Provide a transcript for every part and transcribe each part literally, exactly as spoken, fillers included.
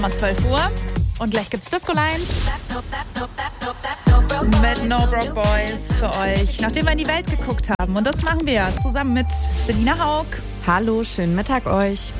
zwölf Uhr und gleich gibt's Disco Lines mit No Broke Boys für euch, nachdem wir in die Welt geguckt haben. Und das machen wir zusammen mit Selina Haug. Hallo, schönen Mittag euch.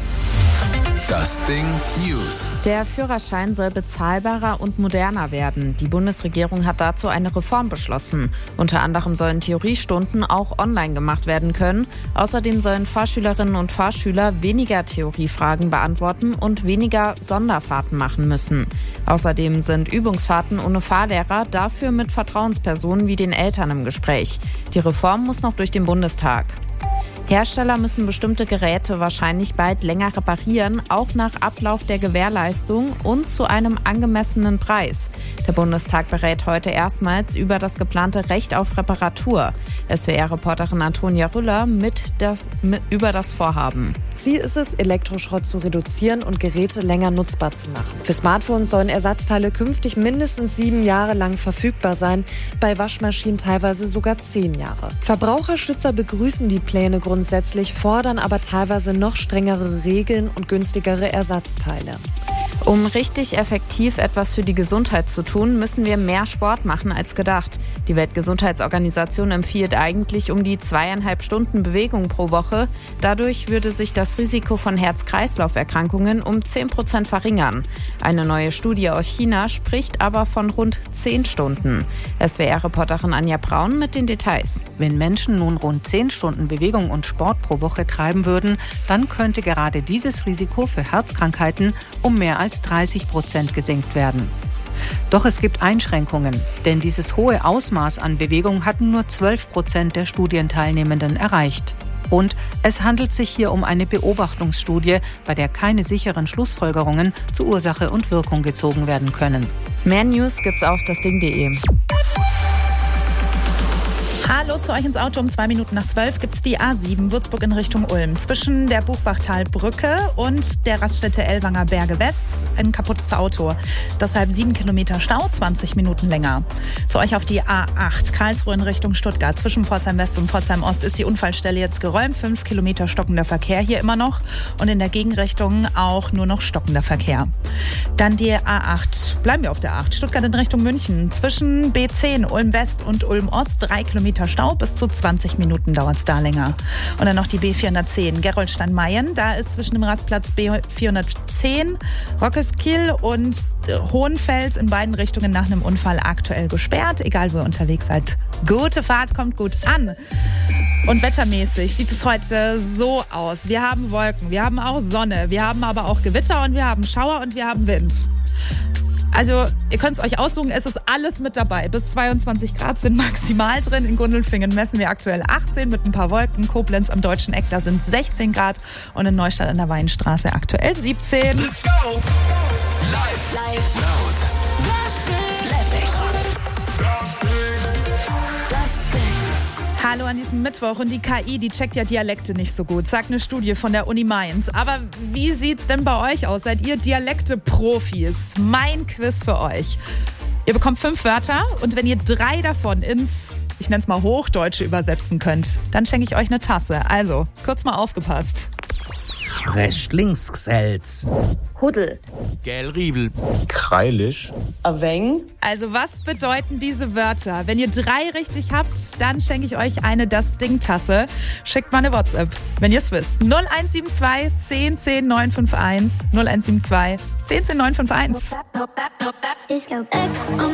Das Ding News. Der Führerschein soll bezahlbarer und moderner werden. Die Bundesregierung hat dazu eine Reform beschlossen. Unter anderem sollen Theoriestunden auch online gemacht werden können. Außerdem sollen Fahrschülerinnen und Fahrschüler weniger Theoriefragen beantworten und weniger Sonderfahrten machen müssen. Außerdem sind Übungsfahrten ohne Fahrlehrer dafür mit Vertrauenspersonen wie den Eltern im Gespräch. Die Reform muss noch durch den Bundestag. Hersteller müssen bestimmte Geräte wahrscheinlich bald länger reparieren, auch nach Ablauf der Gewährleistung und zu einem angemessenen Preis. Der Bundestag berät heute erstmals über das geplante Recht auf Reparatur. S W R-Reporterin Antonia Rüller mit das, mit, über das Vorhaben. Ziel ist es, Elektroschrott zu reduzieren und Geräte länger nutzbar zu machen. Für Smartphones sollen Ersatzteile künftig mindestens sieben Jahre lang verfügbar sein, bei Waschmaschinen teilweise sogar zehn Jahre. Verbraucherschützer begrüßen die Pläne grundsätzlich, fordern aber teilweise noch strengere Regeln und günstigere Ersatzteile. Um richtig effektiv etwas für die Gesundheit zu tun, müssen wir mehr Sport machen als gedacht. Die Weltgesundheitsorganisation empfiehlt eigentlich um die zweieinhalb Stunden Bewegung pro Woche. Dadurch würde sich das Risiko von Herz-Kreislauf-Erkrankungen um zehn Prozent verringern. Eine neue Studie aus China spricht aber von rund zehn Stunden. S W R-Reporterin Anja Braun mit den Details. Wenn Menschen nun rund zehn Stunden Bewegung und Sport pro Woche treiben würden, dann könnte gerade dieses Risiko für Herzkrankheiten um mehr als dreißig Prozent gesenkt werden. Doch es gibt Einschränkungen, denn dieses hohe Ausmaß an Bewegung hatten nur zwölf Prozent der Studienteilnehmenden erreicht. Und es handelt sich hier um eine Beobachtungsstudie, bei der keine sicheren Schlussfolgerungen zu Ursache und Wirkung gezogen werden können. Mehr News gibt's auf das Ding punkt de. Hallo zu euch ins Auto. Um zwei Minuten nach zwölf gibt es die A sieben Würzburg in Richtung Ulm. Zwischen der Buchbachtalbrücke und der Raststätte Ellwanger Berge West ein kaputtes Auto. Deshalb sieben Kilometer Stau, zwanzig Minuten länger. Zu euch auf die A acht Karlsruhe in Richtung Stuttgart. Zwischen Pforzheim West und Pforzheim Ost ist die Unfallstelle jetzt geräumt. Fünf Kilometer stockender Verkehr hier immer noch. Und in der Gegenrichtung auch nur noch stockender Verkehr. Dann die A acht. Bleiben wir auf der acht. Stuttgart in Richtung München. Zwischen B zehn Ulm West und Ulm Ost drei Kilometer Stau, bis zu zwanzig Minuten dauert es da länger. Und dann noch die B vierhundertzehn Gerolstein-Mayen. Da ist zwischen dem Rastplatz B vierhundertzehn Rockeskiel und Hohenfels in beiden Richtungen nach einem Unfall aktuell gesperrt. Egal, wo ihr unterwegs seid. Gute Fahrt, kommt gut an. Und wettermäßig sieht es heute so aus. Wir haben Wolken, wir haben auch Sonne, wir haben aber auch Gewitter und wir haben Schauer und wir haben Wind. Also, ihr könnt es euch aussuchen, es ist alles mit dabei. Bis zweiundzwanzig Grad sind maximal drin. In Gundelfingen messen wir aktuell achtzehn mit ein paar Wolken. Koblenz am Deutschen Eck, da sind sechzehn Grad. Und in Neustadt an der Weinstraße aktuell siebzehn. Let's go! Live, live, laut. Lässig. Das Ding. Das Ding. Hallo an diesem Mittwoch. Und die K I, die checkt ja Dialekte nicht so gut, sagt eine Studie von der Uni Mainz. Aber wie sieht's denn bei euch aus? Seid ihr Dialekte-Profis? Mein Quiz für euch. Ihr bekommt fünf Wörter und wenn ihr drei davon ins, ich nenne es mal Hochdeutsche übersetzen könnt, dann schenke ich euch eine Tasse. Also, kurz mal aufgepasst. Recht links geselz. Huddel. Gelriebel. Kreilisch. Aveng. Also was bedeuten diese Wörter? Wenn ihr drei richtig habt, dann schenke ich euch eine Das Ding-Tasse. Schickt mal eine WhatsApp, wenn ihr es wisst. null eins sieben zwei zehn zehn neun fünf eins null eins sieben zwei zehn zehn neun fünf eins.